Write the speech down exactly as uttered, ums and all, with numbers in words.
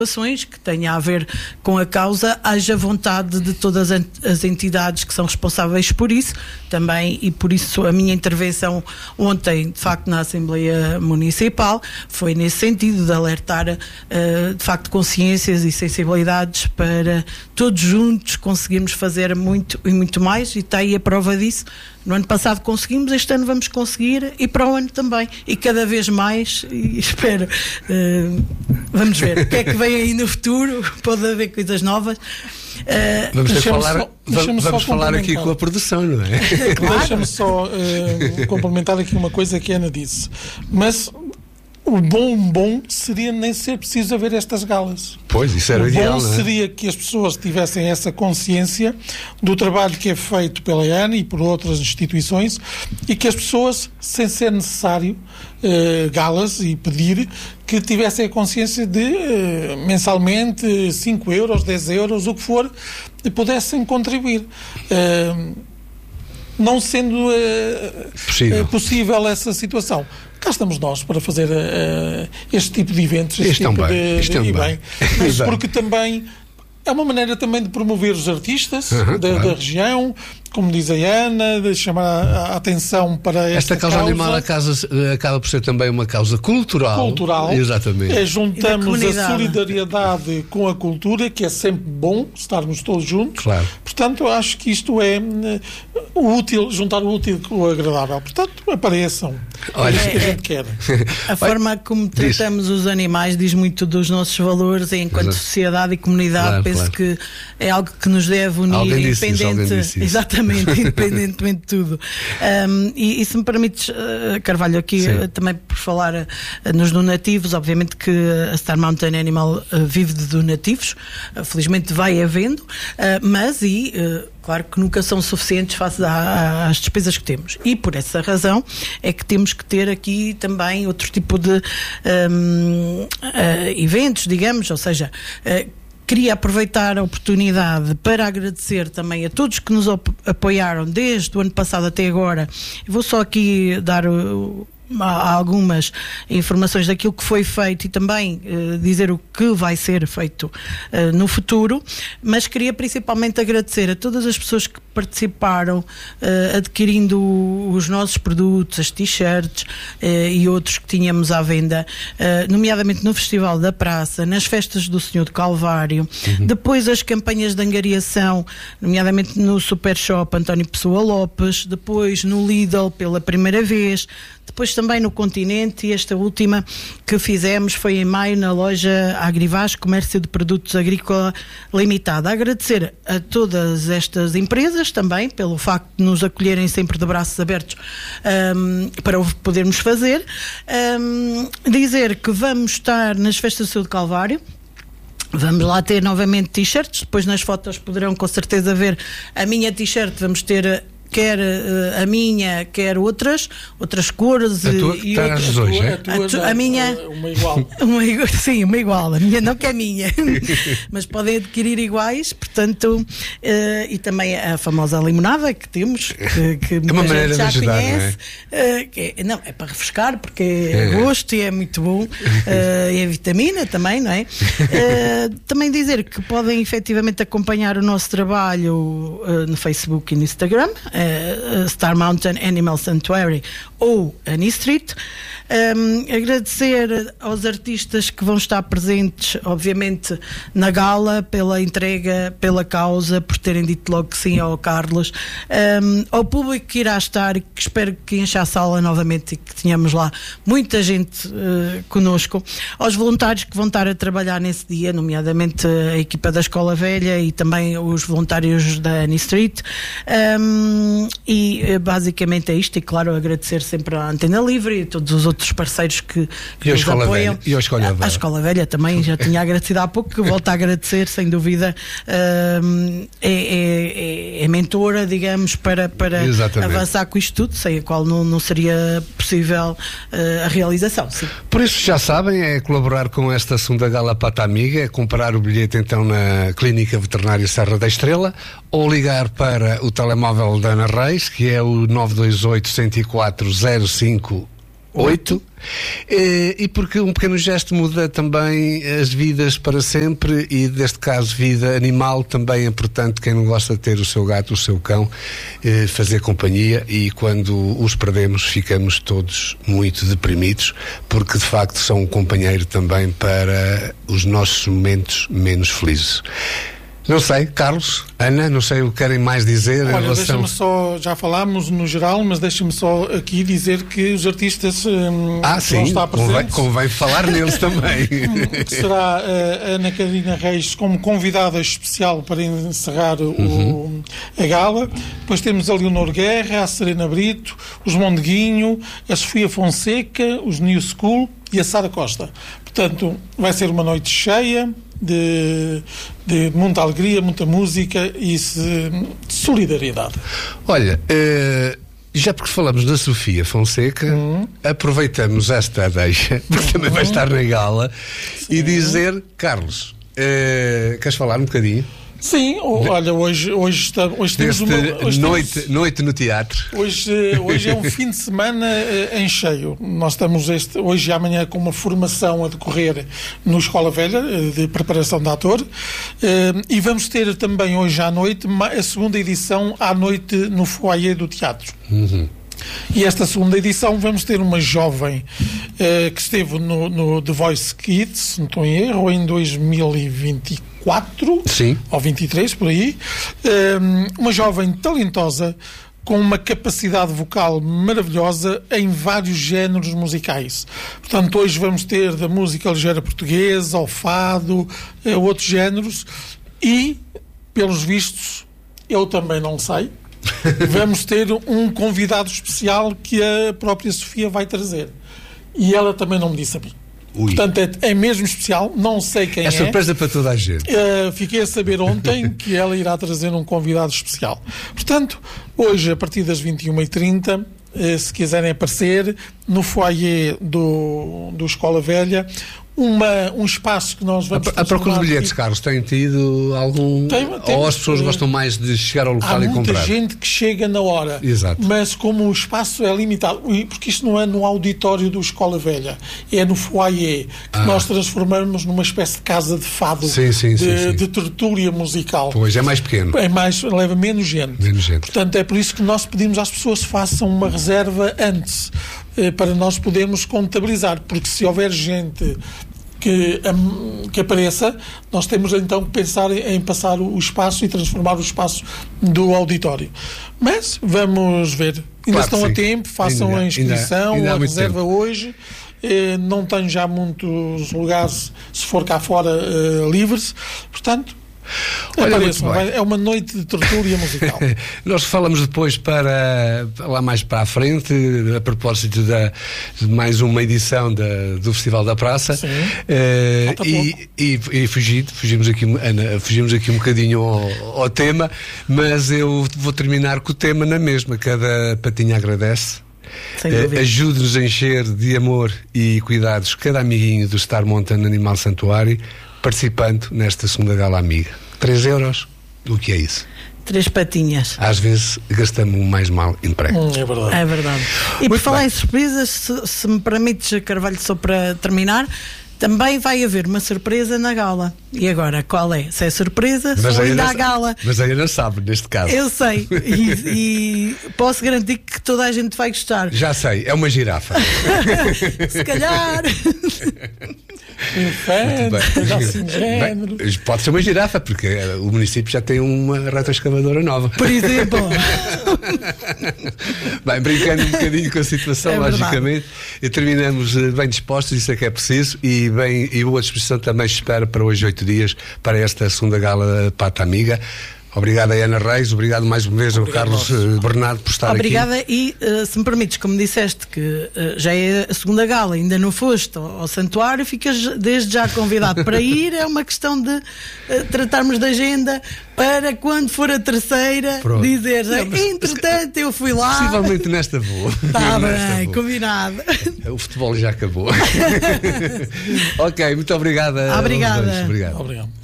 que tenha a ver com a causa, haja vontade de todas as entidades que são responsáveis por isso também, e por isso a minha intervenção ontem, de facto, na Assembleia Municipal foi nesse sentido, de alertar uh, de facto consciências e sensibilidades para todos juntos conseguirmos fazer muito e muito mais, e está aí a prova disso. No ano passado conseguimos, este ano vamos conseguir, e para o ano também, e cada vez mais, e espero, uh, vamos ver o que é que vem aí no futuro, pode haver coisas novas. Uh, vamos ter falar, só, vamos, vamos falar aqui com a produção, não é? Claro. Deixa-me só uh, complementar aqui uma coisa que a Ana disse, mas o bom, bom seria nem ser preciso haver estas galas. Pois, isso era o ideal, bom não é? seria que as pessoas tivessem essa consciência do trabalho que é feito pela ANA e por outras instituições, e que as pessoas, sem ser necessário uh, galas e pedir, que tivessem a consciência de uh, mensalmente cinco euros, dez euros, o que for, pudessem contribuir. Uh, não sendo uh, possível. Uh, possível essa situação, cá estamos nós para fazer uh, este tipo de eventos, este Estão tipo bem, de, estão de, bem. bem. Mas porque também é uma maneira também de promover os artistas uhum, da, claro. da região, como diz a Ana, de chamar a, a atenção para esta, esta causa, causa animal a causa, acaba por ser também uma causa cultural. Cultural. Exatamente. É, juntamos a solidariedade com a cultura, que é sempre bom estarmos todos juntos. Claro. Portanto, eu acho que isto é uh, útil, juntar o útil com o agradável. Portanto, apareçam. Olha, é isso que a gente quer. A forma como tratamos diz. os animais diz muito dos nossos valores enquanto Exato. sociedade e comunidade. Claro, Penso claro. que é algo que nos deve unir, alguém independente. Disse isso, Exatamente. Independentemente de tudo. Um, e, e se me permites, uh, Carvalho, aqui uh, também por falar uh, nos donativos, obviamente que a Star Mountain Animal uh, vive de donativos, uh, felizmente vai havendo, uh, mas e uh, claro que nunca são suficientes face à, às despesas que temos, e por essa razão é que temos que ter aqui também outro tipo de um, uh, eventos, digamos, ou seja, uh, queria aproveitar a oportunidade para agradecer também a todos que nos apoiaram desde o ano passado até agora. Eu vou só aqui dar o há algumas informações daquilo que foi feito e também uh, dizer o que vai ser feito uh, no futuro, mas queria principalmente agradecer a todas as pessoas que participaram uh, adquirindo os nossos produtos, as t-shirts uh, e outros que tínhamos à venda, uh, nomeadamente no Festival da Praça, nas festas do Senhor do Calvário, uhum. depois as campanhas de angariação, nomeadamente no Super Shop António Pessoa Lopes, depois no Lidl pela primeira vez, depois também no Continente, e esta última que fizemos foi em maio na loja Agrivás, Comércio de Produtos Agrícola Limitada. Agradecer a todas estas empresas também pelo facto de nos acolherem sempre de braços abertos um, para o podermos fazer. Um, dizer que vamos estar nas festas do Senhor do Calvário. Vamos lá ter novamente t-shirts, depois nas fotos poderão com certeza ver a minha t-shirt, vamos ter quer uh, a minha, quer outras, outras cores. A tua, e outras, outras, dois, é? a, tua, a, tu, a minha. Uma igual. uma igual. Sim, uma igual. A minha não que é minha. Mas podem adquirir iguais, portanto, uh, e também a famosa limonada que temos, que, que é uma maneira já de ajudar, conhece. Não é? Uh, que é, não, é para refrescar, porque é, é gosto e é muito bom. Uh, e é vitamina também, não é? Uh, também dizer que podem efetivamente acompanhar o nosso trabalho uh, no Facebook e no Instagram. Uh, Star Mountain Animal Sanctuary ou Annie Street. Um, agradecer aos artistas que vão estar presentes, obviamente, na gala, pela entrega, pela causa, por terem dito logo que sim ao Carlos, um, ao público que irá estar e que espero que encha a sala novamente e que tenhamos lá muita gente uh, connosco, aos voluntários que vão estar a trabalhar nesse dia, nomeadamente a equipa da Escola Velha e também os voluntários da Annie Street, um, e basicamente é isto, e claro, agradecer sempre à Antena Livre e todos os outros parceiros que, que e nos apoiam. Velha. E a Escola Velha. A Escola Velha também, já tinha agradecido há pouco, que volto a agradecer, sem dúvida. Uh, é, é, é mentora, digamos, para, para avançar com isto tudo, sem a qual não, não seria possível uh, a realização. Sim. Por isso, já sabem, é colaborar com esta segunda Gala Pata Amiga, é comprar o bilhete então na Clínica Veterinária Serra da Estrela, ou ligar para o telemóvel da Ana Reis, que é o nove dois oito, um zero quatro, zero cinco oito. E, e porque um pequeno gesto muda também as vidas para sempre, e neste caso vida animal também é importante. Quem não gosta de ter o seu gato, o seu cão, eh, fazer companhia, e quando os perdemos ficamos todos muito deprimidos, porque de facto são um companheiro também para os nossos momentos menos felizes. Não sei, Carlos, Ana, não sei o que querem mais dizer. Olha, em relação... deixa-me só, já falámos no geral, mas deixa-me só aqui dizer que os artistas hum, ah, sim, vão estar presentes. Convém, convém falar neles também. Que será a Ana Carolina Reis como convidada especial para encerrar o, uhum. a gala. Depois temos a Leonor Guerra, a Serena Brito, os Mondeguinho, a Sofia Fonseca, os New School e a Sara Costa. Portanto, vai ser uma noite cheia de, de muita alegria, muita música e se, de solidariedade. Olha, uh, já porque falamos da Sofia Fonseca, uhum. aproveitamos esta deixa, porque uhum. também vai estar na gala, sim. e dizer, Carlos, uh, queres falar um bocadinho? Sim, olha, hoje, hoje, está, hoje temos uma hoje noite, temos, noite no teatro. Hoje, hoje é um fim de semana em cheio. Nós estamos este, hoje e amanhã com uma formação a decorrer no Escola Velha de preparação de ator, e vamos ter também hoje à noite a segunda edição à noite no foyer do teatro. Uhum. E esta segunda edição vamos ter uma jovem uh, que esteve no, no The Voice Kids, se não estou em erro, em dois mil e vinte e quatro, sim. ou vinte e três, por aí. Uh, uma jovem talentosa, com uma capacidade vocal maravilhosa em vários géneros musicais. Portanto, hoje vamos ter da música ligeira portuguesa, ao fado, uh, outros géneros, e, pelos vistos, eu também não sei, vamos ter um convidado especial que a própria Sofia vai trazer. E ela também não me disse a mim. Ui. Portanto, é, é mesmo especial, não sei quem é. É surpresa para toda a gente. Uh, fiquei a saber ontem que ela irá trazer um convidado especial. Portanto, hoje, a partir das vinte e uma e trinta, uh, se quiserem aparecer, no foyer do, do Escola Velha, Uma, um espaço que nós vamos... A, a procura de bilhetes, Carlos, tem tido algum... Tem, tem, ou as pessoas uh, gostam mais de chegar ao local e comprar? Há muita gente que chega na hora. Exato. Mas como o espaço é limitado, porque isto não é no auditório do Escola Velha, é no foyer, que ah. nós transformamos numa espécie de casa de fado, sim, sim, de, sim, sim. de tertúlia musical. Pois, é mais pequeno. É mais, leva menos gente. Menos gente. Portanto, é por isso que nós pedimos às pessoas que façam uma reserva antes, para nós podermos contabilizar, porque se houver gente... Que, um, que apareça, nós temos então que pensar em, em passar o espaço e transformar o espaço do auditório. Mas vamos ver. Ainda claro estão a tempo, façam ainda, a inscrição, ainda, ainda a reserva tempo. Hoje. Eh, não tenho já muitos lugares, se for cá fora, eh, livres. Portanto, olha, é uma noite de tertúlia musical. Nós falamos depois para lá mais para a frente, a propósito da, de mais uma edição da, do Festival da Praça. Sim. Uh, e, e, e fugido, fugimos aqui, Ana, fugimos aqui um bocadinho ao, ao tema, mas eu vou terminar com o tema na mesma. Cada patinha agradece. Uh, ajude-nos a encher de amor e cuidados cada amiguinho do Star Mountain Animal Santuário, participando nesta segunda gala amiga. três euros, o que é isso? Três patinhas. Às vezes gastamos um mais mal emprego. Hum, é verdade. É verdade. E muito por falar bem. Em surpresas, se, se me permites, Carvalho, só para terminar, também vai haver uma surpresa na gala. E agora, qual é? Se é surpresa, mas se ainda há sabe, gala. Mas a Ana sabe, neste caso. Eu sei. E, e posso garantir que toda a gente vai gostar. Já sei, é uma girafa. Se calhar... Infante, assim género. Bem, pode ser uma girafa, porque o município já tem uma retroescavadora nova. Por exemplo. Bem, brincando um bocadinho com a situação, é logicamente, e terminamos bem dispostos, isso é que é preciso, e, bem, e boa disposição também se espera para hoje, oito dias, para esta segunda gala Pata Amiga. Obrigado a Ana Reis, obrigado mais uma vez ao Carlos uh, Bernardo por estar Obrigada aqui. Obrigada e, uh, se me permites, como disseste que uh, já é a segunda gala, ainda não foste ao, ao santuário, ficas desde já convidado para ir. É uma questão de uh, tratarmos da agenda para quando for a terceira, pronto, dizer, entretanto eu fui lá. Possivelmente nesta vou. Está bem, vou. Combinado. O futebol já acabou. Ok, muito obrigada. Obrigada. Obrigado. Obrigado.